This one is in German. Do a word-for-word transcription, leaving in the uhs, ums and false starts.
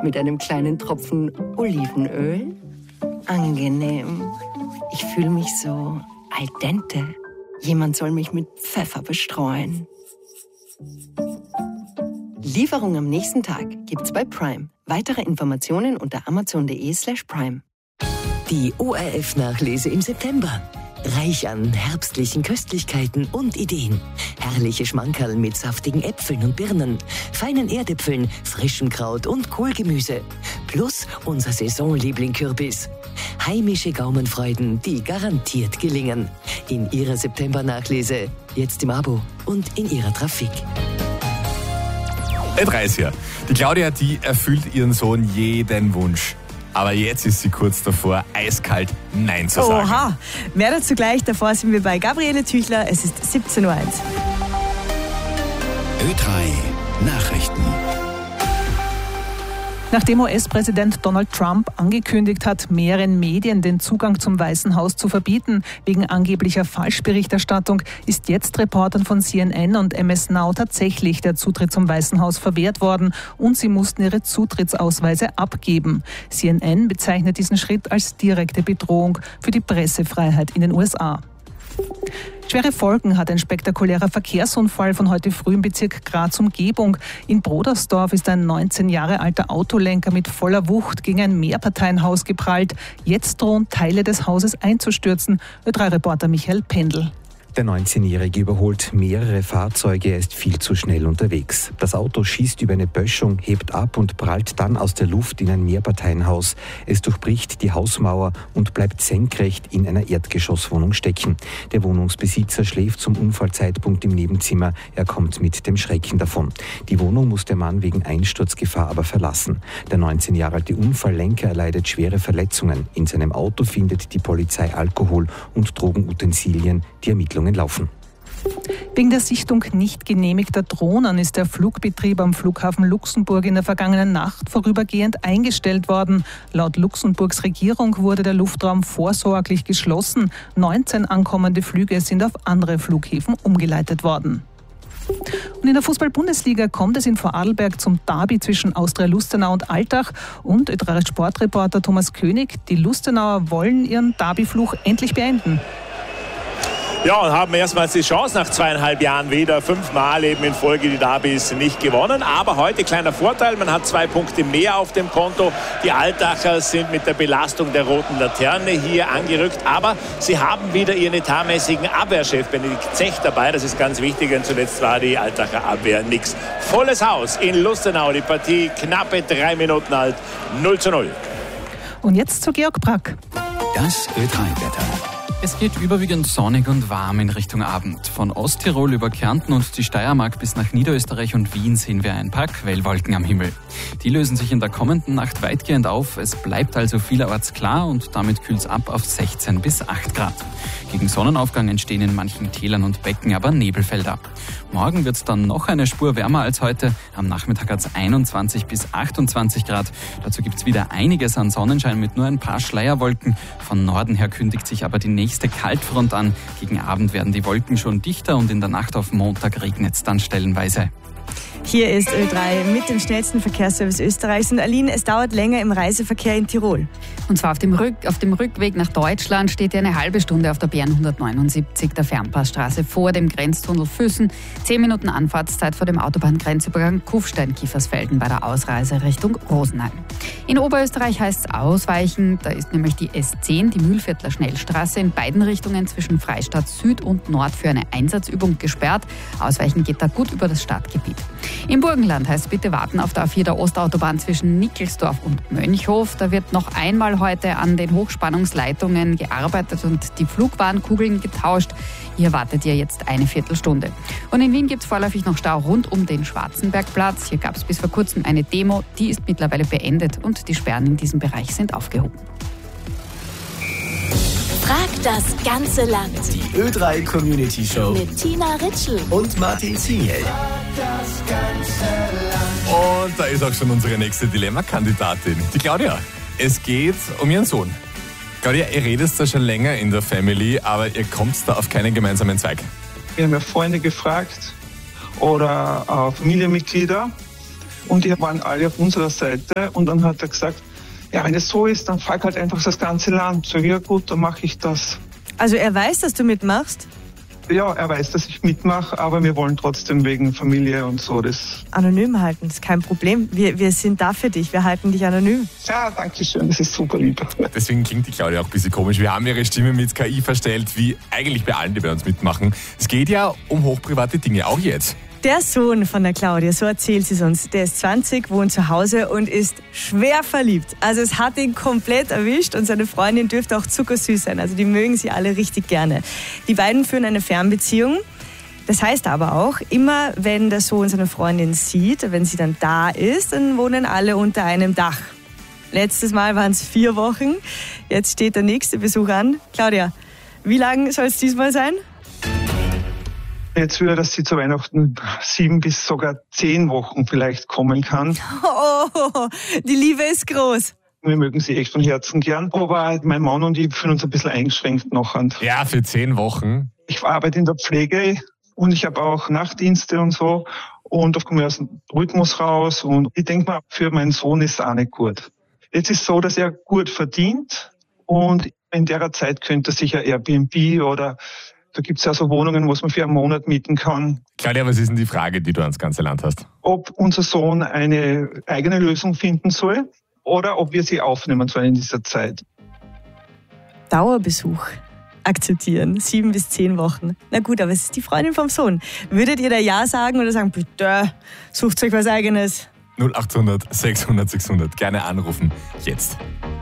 mit einem kleinen Tropfen Olivenöl. Angenehm. Ich fühle mich so al dente. Jemand soll mich mit Pfeffer bestreuen. Lieferung am nächsten Tag gibt's bei Prime. Weitere Informationen unter amazon.de slash prime. Die O R F-Nachlese im September. Reich an herbstlichen Köstlichkeiten und Ideen. Herrliche Schmankerl mit saftigen Äpfeln und Birnen, feinen Erdäpfeln, frischem Kraut und Kohlgemüse. Plus unser Saisonliebling Kürbis. Heimische Gaumenfreuden, die garantiert gelingen. In Ihrer September-Nachlese, jetzt im Abo und in Ihrer Trafik. Ö drei ist hier. Die Claudia, die erfüllt ihren Sohn jeden Wunsch. Aber jetzt ist sie kurz davor, eiskalt Nein zu sagen. Oha, mehr dazu gleich. Davor sind wir bei Gabriele Tüchler. Es ist siebzehn Uhr eins. Ö drei Nachrichten. Nachdem U S-Präsident Donald Trump angekündigt hat, mehreren Medien den Zugang zum Weißen Haus zu verbieten, wegen angeblicher Falschberichterstattung, ist jetzt Reportern von C N N und M S Now tatsächlich der Zutritt zum Weißen Haus verwehrt worden und sie mussten ihre Zutrittsausweise abgeben. C N N bezeichnet diesen Schritt als direkte Bedrohung für die Pressefreiheit in den U S A. Schwere Folgen hat ein spektakulärer Verkehrsunfall von heute früh im Bezirk Graz-Umgebung. In Brodersdorf ist ein neunzehn Jahre alter Autolenker mit voller Wucht gegen ein Mehrparteienhaus geprallt. Jetzt drohen Teile des Hauses einzustürzen. Ö drei Reporter Michael Pendl. Der neunzehnjährige überholt mehrere Fahrzeuge, er ist viel zu schnell unterwegs. Das Auto schießt über eine Böschung, hebt ab und prallt dann aus der Luft in ein Mehrparteienhaus. Es durchbricht die Hausmauer und bleibt senkrecht in einer Erdgeschosswohnung stecken. Der Wohnungsbesitzer schläft zum Unfallzeitpunkt im Nebenzimmer. Er kommt mit dem Schrecken davon. Die Wohnung muss der Mann wegen Einsturzgefahr aber verlassen. Der neunzehn Jahre alte Unfalllenker erleidet schwere Verletzungen. In seinem Auto findet die Polizei Alkohol und Drogenutensilien. Die Ermittlungen laufen. Wegen der Sichtung nicht genehmigter Drohnen ist der Flugbetrieb am Flughafen Luxemburg in der vergangenen Nacht vorübergehend eingestellt worden. Laut Luxemburgs Regierung wurde der Luftraum vorsorglich geschlossen. neunzehn ankommende Flüge sind auf andere Flughäfen umgeleitet worden. Und in der Fußball-Bundesliga kommt es in Vorarlberg zum Derby zwischen Austria Lustenau und Altach. Und Ö drei Sportreporter Thomas König, die Lustenauer wollen ihren Derbyfluch endlich beenden. Ja, und haben erstmals die Chance nach zweieinhalb Jahren wieder. Fünfmal eben in Folge die Derbys nicht gewonnen. Aber heute kleiner Vorteil, man hat zwei Punkte mehr auf dem Konto. Die Altacher sind mit der Belastung der roten Laterne hier angerückt. Aber sie haben wieder ihren etatmäßigen Abwehrchef Benedikt Zech dabei. Das ist ganz wichtig, denn zuletzt war die Altacher Abwehr nix. Volles Haus in Lustenau. Die Partie knappe drei Minuten alt. null zu null. Und jetzt zu Georg Brack. Das Ö drei Wetter. Es geht überwiegend sonnig und warm in Richtung Abend. Von Osttirol über Kärnten und die Steiermark bis nach Niederösterreich und Wien sehen wir ein paar Quellwolken am Himmel. Die lösen sich in der kommenden Nacht weitgehend auf. Es bleibt also vielerorts klar und damit kühlt es ab auf sechzehn bis acht Grad. Gegen Sonnenaufgang entstehen in manchen Tälern und Becken aber Nebelfelder. Morgen wird es dann noch eine Spur wärmer als heute. Am Nachmittag hat es einundzwanzig bis achtundzwanzig Grad. Dazu gibt es wieder einiges an Sonnenschein mit nur ein paar Schleierwolken. Von Norden her kündigt sich aber die nächste Kaltfront an. Gegen Abend werden die Wolken schon dichter und in der Nacht auf Montag regnet es dann stellenweise. Hier ist Ö drei mit dem schnellsten Verkehrsservice Österreichs. Und Aline, es dauert länger im Reiseverkehr in Tirol. Und zwar auf dem, Rück, auf dem Rückweg nach Deutschland steht ja eine halbe Stunde auf der B N hundertneunundsiebzig, der Fernpassstraße vor dem Grenztunnel Füssen. Zehn Minuten Anfahrtszeit vor dem Autobahngrenzübergang Kufstein-Kiefersfelden bei der Ausreise Richtung Rosenheim. In Oberösterreich heißt es ausweichen. Da ist nämlich die S zehn, die Mühlviertler Schnellstraße, in beiden Richtungen zwischen Freistadt Süd und Nord für eine Einsatzübung gesperrt. Ausweichen geht da gut über das Stadtgebiet. Im Burgenland heißt es bitte warten auf der A vier der Ostautobahn zwischen Nickelsdorf und Mönchhof. Da wird noch einmal heute an den Hochspannungsleitungen gearbeitet und die Flugwarnkugeln getauscht. Hier wartet ihr jetzt eine Viertelstunde. Und in Wien gibt es vorläufig noch Stau rund um den Schwarzenbergplatz. Hier gab es bis vor kurzem eine Demo, die ist mittlerweile beendet und die Sperren in diesem Bereich sind aufgehoben. Frag das ganze Land. Die Ö drei Community Show mit Tina Ritschl und Martin Ziniel. Und da ist auch schon unsere nächste Dilemma-Kandidatin, die Claudia. Es geht um ihren Sohn. Claudia, ihr redet da schon länger in der Family, aber ihr kommt da auf keinen gemeinsamen Zweig. Wir haben ja Freunde gefragt oder äh, Familienmitglieder Und die waren alle auf unserer Seite. Und dann hat er gesagt, ja, wenn es so ist, dann frag halt einfach das ganze Land. So, ja gut, dann mache ich das. Also er weiß, dass du mitmachst? Ja, er weiß, dass ich mitmache, aber wir wollen trotzdem wegen Familie und so das... Anonym halten, das ist kein Problem. Wir, wir sind da für dich, wir halten dich anonym. Ja, danke schön, das ist super lieb. Deswegen klingt die Claudia auch ein bisschen komisch. Wir haben ihre Stimme mit K I verstellt, wie eigentlich bei allen, die bei uns mitmachen. Es geht ja um hochprivate Dinge, auch jetzt. Der Sohn von der Claudia, so erzählt sie es uns, der ist zwanzig, wohnt zu Hause und ist schwer verliebt. Also es hat ihn komplett erwischt und seine Freundin dürfte auch zuckersüß sein. Also die mögen sie alle richtig gerne. Die beiden führen eine Fernbeziehung. Das heißt aber auch, immer wenn der Sohn seine Freundin sieht, wenn sie dann da ist, dann wohnen alle unter einem Dach. Letztes Mal waren es vier Wochen, jetzt steht der nächste Besuch an. Claudia, wie lange soll es diesmal sein? Jetzt wieder, dass sie zu Weihnachten sieben bis sogar zehn Wochen vielleicht kommen kann. Oh, die Liebe ist groß. Wir mögen sie echt von Herzen gern. Aber mein Mann und ich fühlen uns ein bisschen eingeschränkt noch an. Ja, für zehn Wochen. Ich arbeite in der Pflege und ich habe auch Nachtdienste und so. Und oft komme ich aus dem Rhythmus raus. Und ich denke mal, für meinen Sohn ist es auch nicht gut. Jetzt ist es so, dass er gut verdient. Und in der Zeit könnte er sich ein Airbnb oder... Da gibt es ja so Wohnungen, wo man für einen Monat mieten kann. Claudia, was ist denn die Frage, die du ans ganze Land hast? Ob unser Sohn eine eigene Lösung finden soll oder ob wir sie aufnehmen sollen in dieser Zeit. Dauerbesuch akzeptieren, sieben bis zehn Wochen. Na gut, aber es ist die Freundin vom Sohn. Würdet ihr da Ja sagen oder sagen, bitte, sucht euch was Eigenes? null achthundert sechshundert sechshundert, gerne anrufen, jetzt.